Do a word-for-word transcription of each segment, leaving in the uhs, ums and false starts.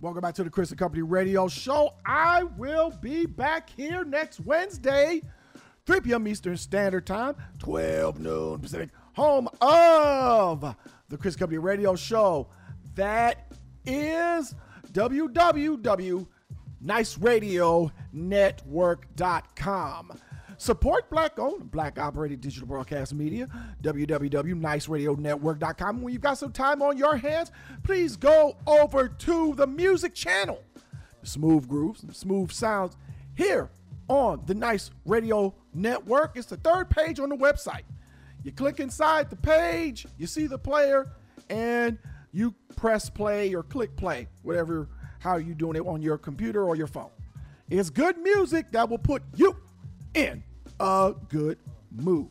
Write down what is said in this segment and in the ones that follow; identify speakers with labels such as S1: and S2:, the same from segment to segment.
S1: Welcome back to the Chris and Company Radio Show. I will be back here next Wednesday, three p.m. Eastern Standard Time, twelve noon Pacific, home of the Chris and Company Radio Show. That is w w w dot nice radio network dot com. Support Black-owned, Black-operated digital broadcast media, w w w dot nice radio network dot com. When you've got some time on your hands, please go over to the music channel. Smooth grooves and smooth sounds here on the Nice Radio Network. It's the third page on the website. You click inside the page, you see the player, and you press play or click play, whatever, how you're doing it on your computer or your phone. It's good music that will put you in a good mood.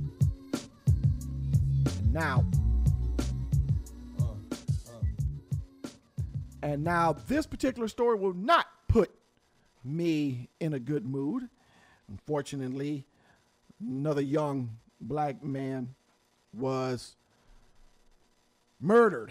S1: Now, and now this particular story will not put me in a good mood. Unfortunately, another young black man was murdered,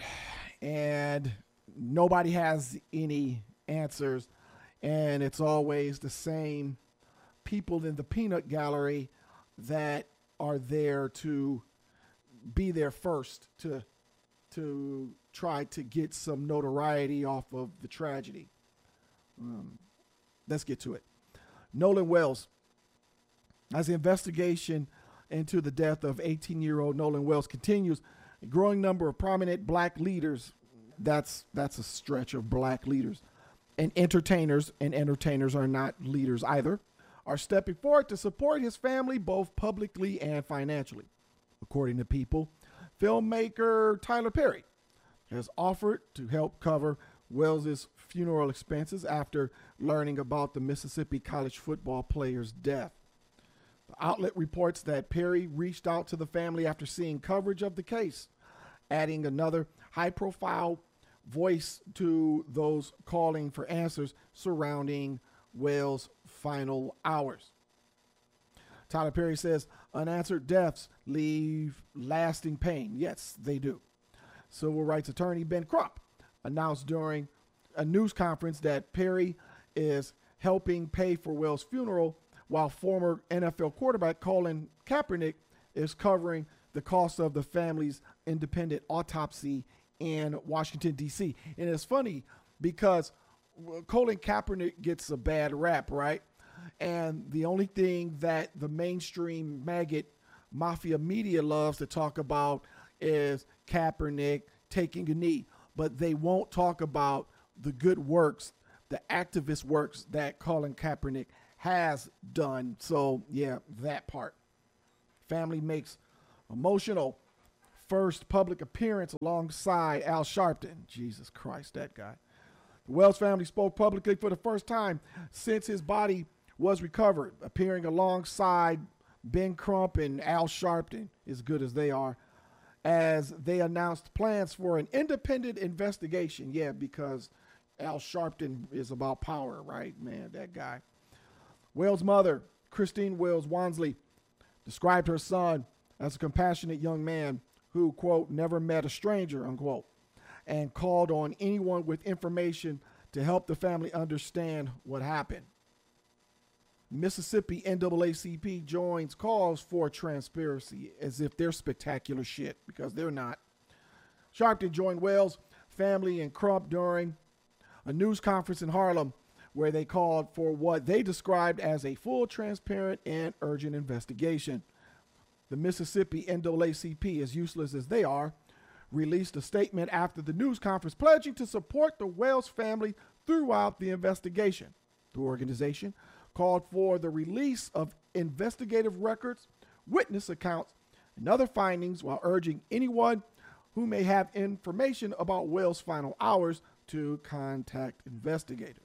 S1: and nobody has any answers, and it's always the same people in the peanut gallery that are there to be there first to to try to get some notoriety off of the tragedy. Um, let's get to it. Nolan Wells. As the investigation into the death of eighteen-year-old Nolan Wells continues, a growing number of prominent black leaders, that's that's a stretch of black leaders, and entertainers, and entertainers are not leaders either, are stepping forward to support his family both publicly and financially. According to People, filmmaker Tyler Perry has offered to help cover Wells's funeral expenses after learning about the Mississippi college football player's death. The outlet reports that Perry reached out to the family after seeing coverage of the case, adding another high-profile voice to those calling for answers surrounding Wells' final hours. Tyler Perry says unanswered deaths leave lasting pain. Yes, they do. Civil rights attorney Ben Crump announced during a news conference that Perry is helping pay for Wells' funeral, while former N F L quarterback Colin Kaepernick is covering the cost of the family's independent autopsy in Washington, D C. And it's funny because Colin Kaepernick gets a bad rap, right? And the only thing that the mainstream maggot mafia media loves to talk about is Kaepernick taking a knee, but they won't talk about the good works, the activist works that Colin Kaepernick has done. So yeah, that part. Family makes emotional first public appearance alongside Al Sharpton. Jesus Christ, that guy. The Wells family spoke publicly for the first time since his body was recovered, appearing alongside Ben Crump and Al Sharpton, as good as they are, as they announced plans for an independent investigation. Yeah, because Al Sharpton is about power, right? Man, that guy. Wells' mother, Christine Wells Wansley, described her son as a compassionate young man who, quote, never met a stranger, unquote, and called on anyone with information to help the family understand what happened. Mississippi N double A C P joins calls for transparency as if they're spectacular shit, because they're not. Sharpton joined Wells' family and Crump during a news conference in Harlem where they called for what they described as a full, transparent, and urgent investigation. The Mississippi N double A C P, as useless as they are, released a statement after the news conference pledging to support the Wells family throughout the investigation. The organization called for the release of investigative records, witness accounts, and other findings, while urging anyone who may have information about Wells' final hours to contact investigators.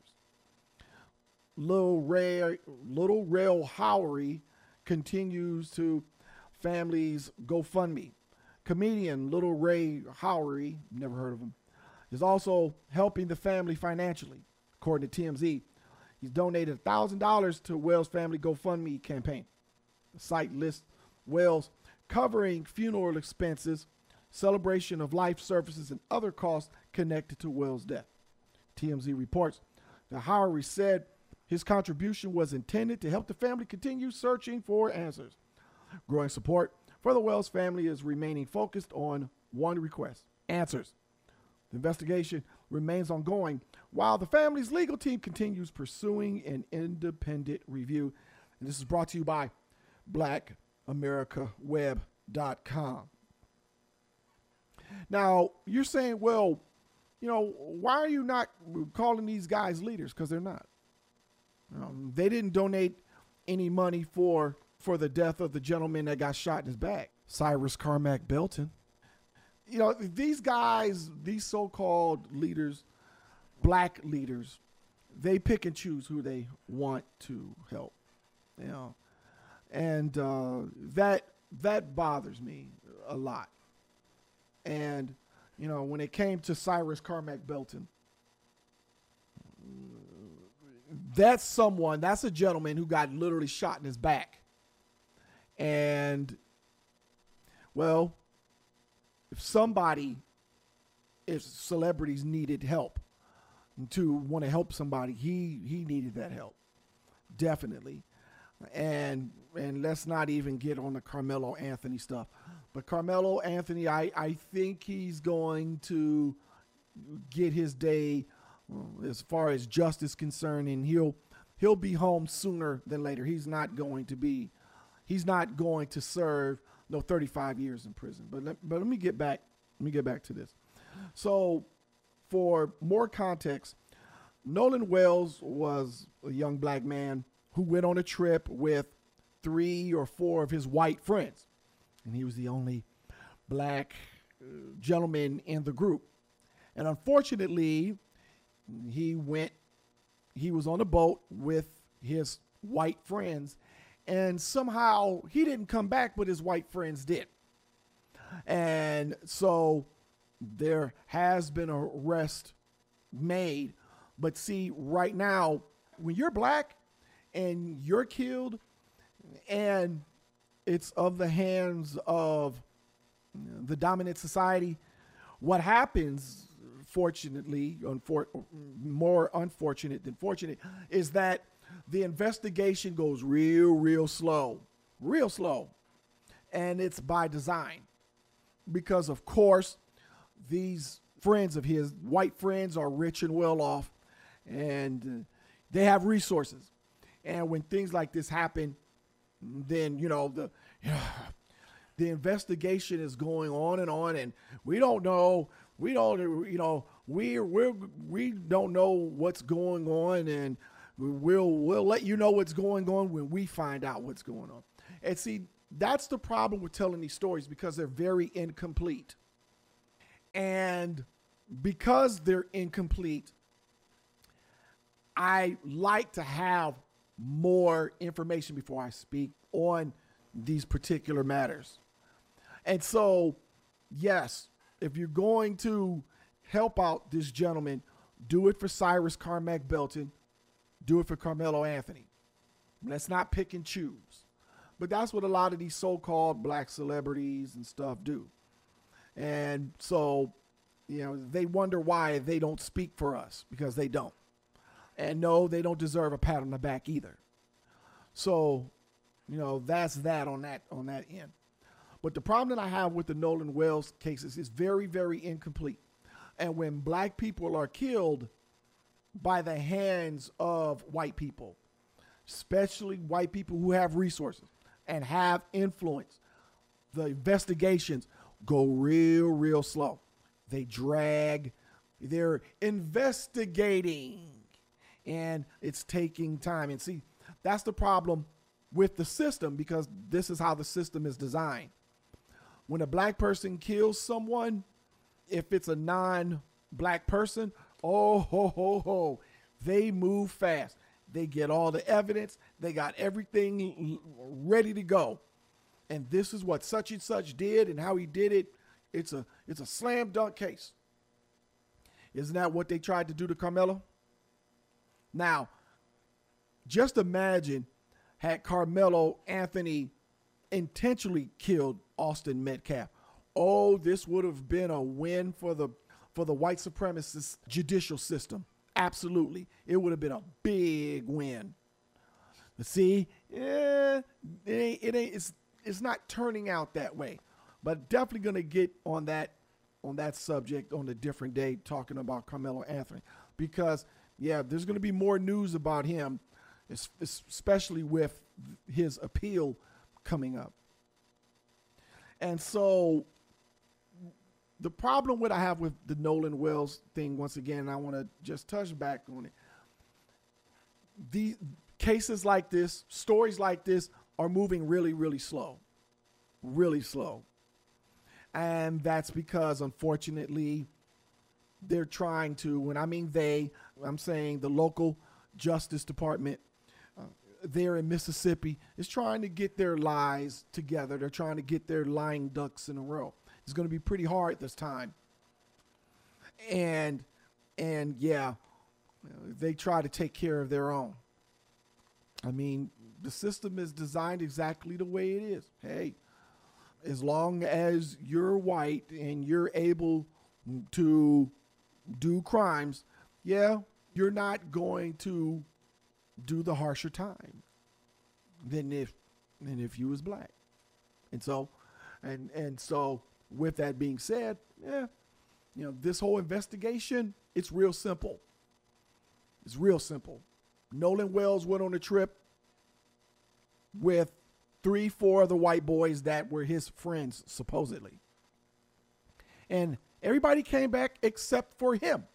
S1: Little Ray, Little Rail Howery continues to family's GoFundMe. Comedian Little Ray Howery, never heard of him, is also helping the family financially. According to T M Z, he's donated one thousand dollars to Wells' family GoFundMe campaign. The site lists Wells covering funeral expenses, celebration of life services, and other costs connected to Wells' death. T M Z reports that Howery said his contribution was intended to help the family continue searching for answers. Growing support for the Wells family is remaining focused on one request: answers. The investigation remains ongoing while the family's legal team continues pursuing an independent review. And this is brought to you by black america web dot com. Now, you're saying, well, you know, why are you not calling these guys leaders? Because they're not. Um, they didn't donate any money for for the death of the gentleman that got shot in his back, Cyrus Carmack Belton. You know, these guys, these so-called leaders, black leaders, they pick and choose who they want to help. You know, and uh, that that bothers me a lot. And you know, when it came to Cyrus Carmack Belton, that's someone, that's a gentleman who got literally shot in his back. And, well, if somebody, if celebrities needed help to want to help somebody, he he needed that help, definitely. And and let's not even get on the Carmelo Anthony stuff. But Carmelo Anthony, I, I think he's going to get his day uh, as far as justice is concerned, and he'll he'll be home sooner than later. He's not going to be, he's not going to serve no thirty-five years in prison. But let, but let me get back, let me get back to this. So, for more context, Nolan Wells was a young black man who went on a trip with three or four of his white friends. And he was the only black uh, gentleman in the group. And unfortunately, he went, he was on a boat with his white friends, and somehow he didn't come back, but his white friends did. And so there has been an arrest made. But see, right now, when you're black and you're killed, and it's of the hands of the dominant society, what happens, fortunately, unfor- more unfortunate than fortunate, is that the investigation goes real, real slow, real slow. And it's by design. Because, of course, these friends of his, white friends, are rich and well off, and they have resources. And when things like this happen, then, you know, the the investigation is going on and on, and we don't know, we don't, you know, we we we don't know what's going on, and we'll we'll let you know what's going on when we find out what's going on. And see, that's the problem with telling these stories, because they're very incomplete. And because they're incomplete, I like to have more information before I speak on these particular matters. And so, yes, if you're going to help out this gentleman, do it for Cyrus Carmack Belton, do it for Carmelo Anthony. Let's not pick and choose. But that's what a lot of these so-called black celebrities and stuff do. And so, you know, they wonder why they don't speak for us, because they don't. And no, they don't deserve a pat on the back either. So, you know, that's that on that on that end. But the problem that I have with the Nolan Wells cases is very, very incomplete. And when black people are killed by the hands of white people, especially white people who have resources and have influence, the investigations go real, real slow. They drag. They're investigating, and it's taking time. And see, that's the problem with the system, because this is how the system is designed. When a black person kills someone, if it's a non-black person, oh, ho, ho, ho, they move fast. They get all the evidence. They got everything ready to go. And this is what such and such did and how he did it. It's a, it's a slam dunk case. Isn't that what they tried to do to Carmelo? Now, just imagine had Carmelo Anthony intentionally killed Austin Metcalf. Oh, this would have been a win for the for the white supremacist judicial system. Absolutely. It would have been a big win. But see, eh, it ain't, it ain't, it's, it's not turning out that way. But definitely going to get on that on that subject on a different day, talking about Carmelo Anthony. Because, yeah, there's going to be more news about him, especially with his appeal coming up. And so the problem what I have with the Nolan Wells thing, once again, and I want to just touch back on it. The cases like this, stories like this are moving really, really slow, really slow. And that's because, unfortunately, they're trying to, when I mean they, I'm saying the local Justice Department uh, there in Mississippi is trying to get their lies together. They're trying to get their lying ducks in a row. It's going to be pretty hard this time. And, and yeah, they try to take care of their own. I mean, the system is designed exactly the way it is. Hey, as long as you're white and you're able to do crimes, yeah, you're not going to do the harsher time than if than if you was black. And so, and and so, with that being said, yeah, you know, this whole investigation, it's real simple. It's real simple. Nolan Wells went on a trip with three, four other white boys that were his friends, supposedly. And everybody came back except for him.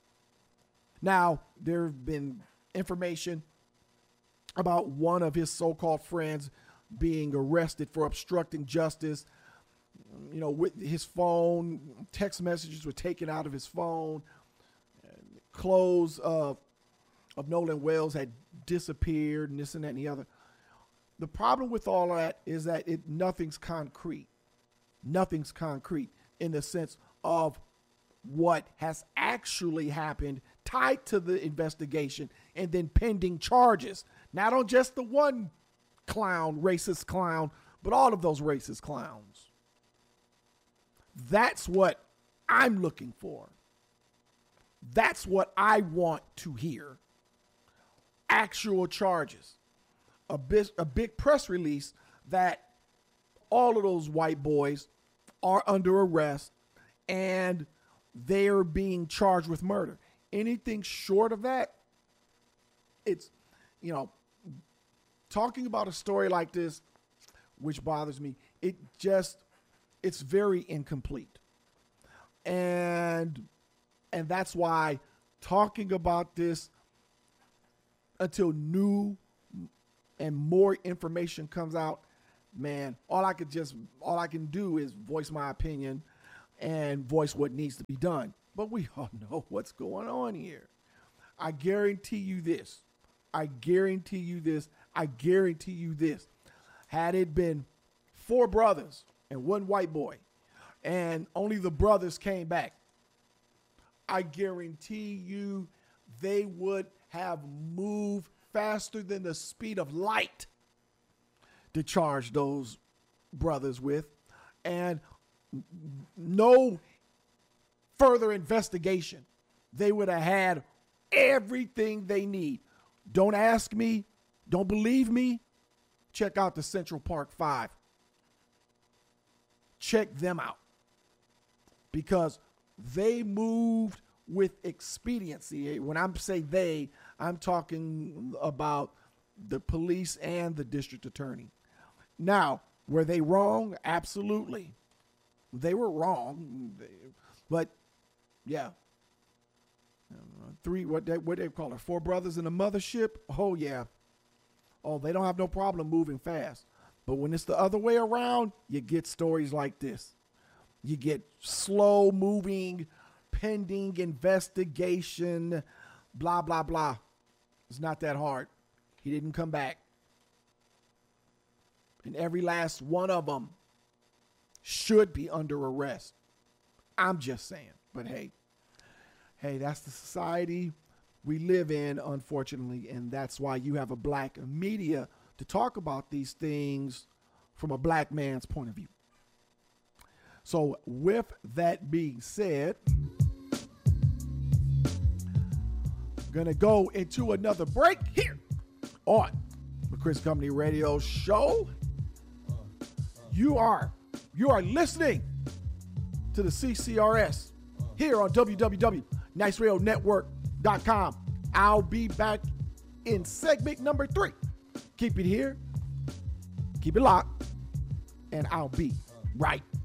S1: Now, there have been information about one of his so-called friends being arrested for obstructing justice. You know, with his phone, text messages were taken out of his phone. Clothes of, of Nolan Wells had disappeared, and this and that and the other. The problem with all of that is that it nothing's concrete. Nothing's concrete in the sense of what has actually happened tied to the investigation and then pending charges. Not on just the one clown, racist clown, but all of those racist clowns. That's what I'm looking for. That's what I want to hear. Actual charges. A big, a big press release that all of those white boys are under arrest and they're being charged with murder. Anything short of that, it's, you know, talking about a story like this, which bothers me, it just, it's very incomplete. And, and that's why talking about this until new and more information comes out, man, all I could just, all I can do is voice my opinion and voice what needs to be done. But we all know what's going on here. I guarantee you this. I guarantee you this. I guarantee you this. Had it been four brothers and one white boy, and only the brothers came back, I guarantee you they would have moved faster than the speed of light to charge those brothers with, and no further investigation. They would have had everything they need. Don't ask me. Don't believe me. Check out the Central Park Five. Check them out, because they moved with expediency. When I say they, I'm talking about the police and the district attorney. Now, were they wrong? Absolutely. They were wrong. But, yeah. Three, what they, what they call it, four brothers in a mothership? Oh, yeah. Oh, they don't have no problem moving fast. But when it's the other way around, you get stories like this. You get slow moving, pending investigation, blah, blah, blah. It's not that hard. He didn't come back. And every last one of them should be under arrest. I'm just saying. But hey, hey, that's the society we live in, unfortunately. And that's why you have a black media to talk about these things from a black man's point of view. So with that being said, Gonna go into another break here on the Chris Company Radio Show. You are, you are listening to the C C R S here on w w w dot nice radio network dot com. I'll be back in segment number three. Keep it here, keep it locked, and I'll be right